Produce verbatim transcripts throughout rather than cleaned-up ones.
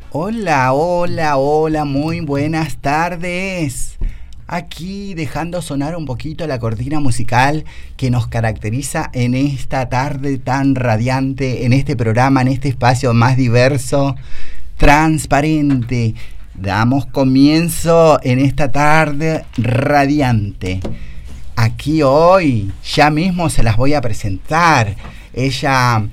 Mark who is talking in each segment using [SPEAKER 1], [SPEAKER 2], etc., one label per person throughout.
[SPEAKER 1] Hola, hola, hola, muy buenas tardes. Aquí dejando sonar un poquito la cortina musical que nos caracteriza en esta tarde tan radiante, en este programa, en este espacio más diverso, transparente. Damos comienzo en esta tarde radiante. Aquí hoy, ya mismo se las voy a presentar. Ella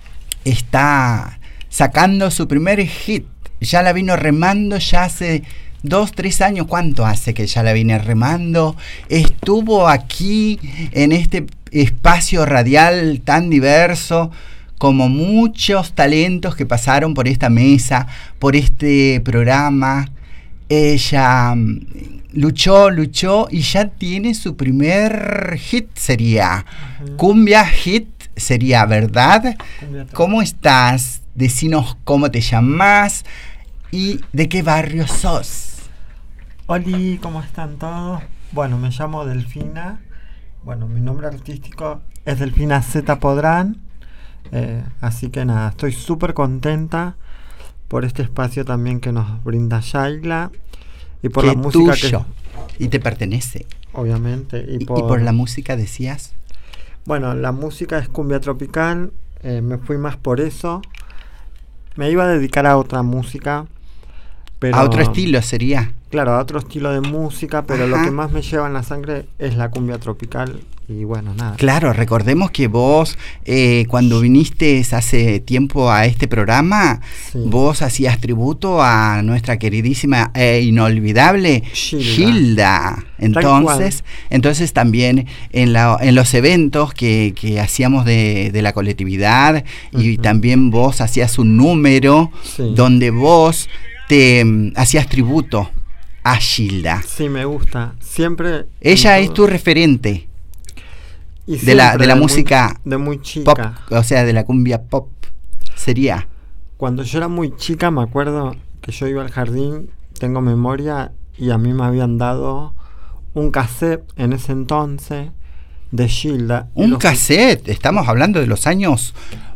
[SPEAKER 1] está sacando su primer hit. Ya la vino remando ya hace dos, tres años. ¿Cuánto hace que ya la vine remando? Estuvo aquí en este espacio radial tan diverso, como muchos talentos que pasaron por esta mesa, por este programa. Ella luchó, luchó y ya tiene su primer hit, sería. Uh-huh. Cumbia hit sería, ¿verdad? ¿Cómo estás? Decinos cómo te llamas y de qué barrio sos.
[SPEAKER 2] Oli, ¿cómo están todos? Bueno, me llamo Delfina. Bueno, mi nombre artístico es Delfina Z Podrán. Eh, así que nada, estoy súper contenta por este espacio también que nos brinda Shaila y por
[SPEAKER 1] que
[SPEAKER 2] la música
[SPEAKER 1] tuyo,
[SPEAKER 2] que
[SPEAKER 1] y te pertenece.
[SPEAKER 2] Obviamente. Y,
[SPEAKER 1] y,
[SPEAKER 2] por,
[SPEAKER 1] y por la música decías.
[SPEAKER 2] Bueno, la música es cumbia tropical. Eh, me fui más por eso. Me iba a dedicar a otra música, pero
[SPEAKER 1] a otro estilo sería.
[SPEAKER 2] Claro, a otro estilo de música, pero
[SPEAKER 1] Ajá.
[SPEAKER 2] Lo que más me lleva en la sangre es la cumbia tropical. Y bueno, nada.
[SPEAKER 1] Claro, recordemos que vos, eh, cuando viniste hace tiempo a este programa, sí. Vos hacías tributo a nuestra queridísima e inolvidable Gilda. Gilda. Entonces, entonces también en, la, en los eventos que, que hacíamos de, de la colectividad, uh-huh. Y también vos hacías un número, sí. Donde vos te um, hacías tributo a Gilda.
[SPEAKER 2] Sí, me gusta. Siempre.
[SPEAKER 1] Ella es tu referente. Y de la, de la
[SPEAKER 2] de
[SPEAKER 1] música
[SPEAKER 2] muy, de muy chica.
[SPEAKER 1] Pop, o sea, de la cumbia pop, sería.
[SPEAKER 2] Cuando yo era muy chica, me acuerdo que yo iba al jardín, tengo memoria, y a mí me habían dado un cassette en ese entonces de Gilda.
[SPEAKER 1] ¿Un cassette? Estamos hablando de los años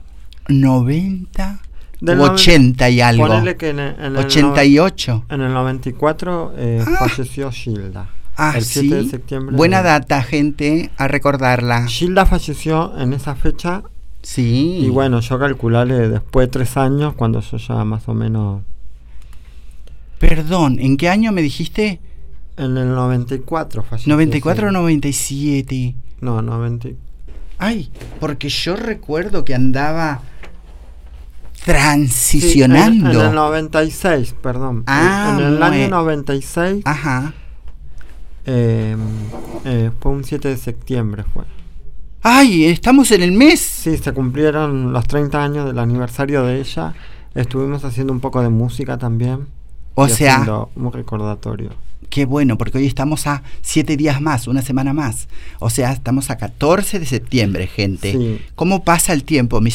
[SPEAKER 1] noventa, u ochenta y algo.
[SPEAKER 2] Ponele que en el, en el
[SPEAKER 1] ochenta y ocho.
[SPEAKER 2] En el noventa y cuatro eh, ah. falleció Gilda.
[SPEAKER 1] Ah,
[SPEAKER 2] el siete
[SPEAKER 1] ¿sí?
[SPEAKER 2] de septiembre.
[SPEAKER 1] Buena
[SPEAKER 2] de...
[SPEAKER 1] data, gente, a recordarla.
[SPEAKER 2] Gilda falleció en esa fecha.
[SPEAKER 1] Sí.
[SPEAKER 2] Y bueno, yo calcularle después de tres años, cuando yo ya más o menos...
[SPEAKER 1] Perdón, ¿en qué año me dijiste?
[SPEAKER 2] En el noventa y cuatro falleció.
[SPEAKER 1] ¿noventa y cuatro o noventa y siete?
[SPEAKER 2] No, noventa.
[SPEAKER 1] Ay, porque yo recuerdo que andaba transicionando.
[SPEAKER 2] Sí, en, en el noventa y seis, perdón.
[SPEAKER 1] Ah,
[SPEAKER 2] en, en el
[SPEAKER 1] muy...
[SPEAKER 2] año noventa y seis.
[SPEAKER 1] Ajá.
[SPEAKER 2] Eh, eh, fue un siete de septiembre fue.
[SPEAKER 1] ¡Ay! ¿Estamos en el mes?
[SPEAKER 2] Sí, se cumplieron los treinta años del aniversario de ella. Estuvimos haciendo un poco de música también.
[SPEAKER 1] O sea,
[SPEAKER 2] un recordatorio.
[SPEAKER 1] Qué bueno, porque hoy estamos a siete días más, una semana más. O sea, estamos a catorce de septiembre, gente.
[SPEAKER 2] Sí.
[SPEAKER 1] ¿Cómo pasa el tiempo?